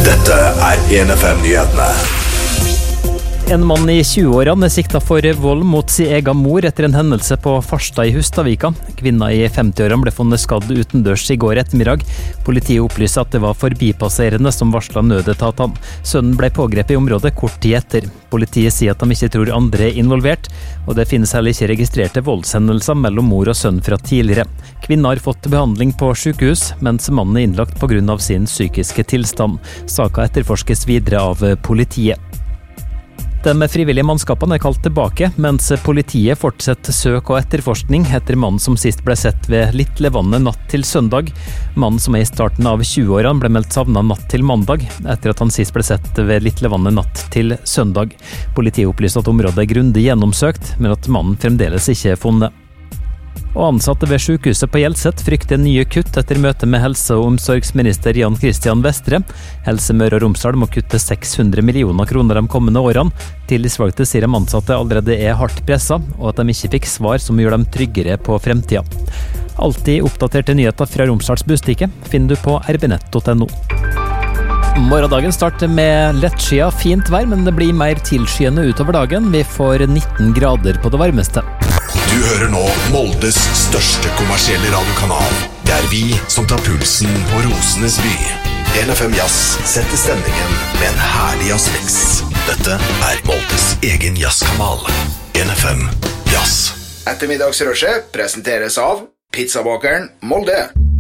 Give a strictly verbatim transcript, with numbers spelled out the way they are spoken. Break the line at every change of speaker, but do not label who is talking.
Dette er en F M-nyhetene.
En mann i tjue-årene er siktet for vold mot sin egen mor etter en hendelse på Farstad i Hustadvika. Kvinna i femti-årene ble funnet skadd utendørs i går ettermiddag. Politiet opplyser at det var forbipasserende som varslet nødetatene. Sønnen ble pågrepet i området kort tid etter. Politiet sier at de ikke tror andre er involvert, og det finnes heller ikke registrerte voldshendelser mellom mor og sønn fra tidligere. Kvinna har fått behandling på sykehus, mens mannen er innlagt på grunn av sin psykiske tilstand. Saka etterforskes videre av politiet. De frivillige mannskapene er kalt tilbake, mens politiet fortsetter søk og etterforskning etter mannen som sist ble sett ved Litlevannet natt til søndag. Mannen som er i starten av tjue-årene ble meldt savnet natt til mandag, etter at han sist ble sett ved Litlevannet natt til søndag. Politiet opplyser at området er grundig gjennomsøkt, men at mannen fremdeles ikke er funnet. Og ansatte ved sykehuset på Hjelset frykter nye kutt etter møte med helse- og omsorgsminister Jan Christian Vestre. Helse Møre og Romsdal må kutte seks hundre millioner kroner de kommende årene. Tillitsvalgte sier de ansatte allerede er hardt presset, og at de ikke fikk svar som gjør dem tryggere på fremtiden. Alltid oppdaterte nyheter fra Romsdals Bustikke finner du på r b nett punktum no. Morgendagen starter med lettskyet fint vær, men det blir mer tilskyende utover dagen. Vi får nitten grader på det varmeste.
Du hører nå Moldes største kommersielle radiokanal. Det er vi som tar pulsen på Rosenes by. en F M Jazz setter stemningen med en herlig jazzmix. Dette er Moldes egen jazzkanal. en F M Jazz.
Ettermiddagsrushet presenteres av Pizzabakeren Molde.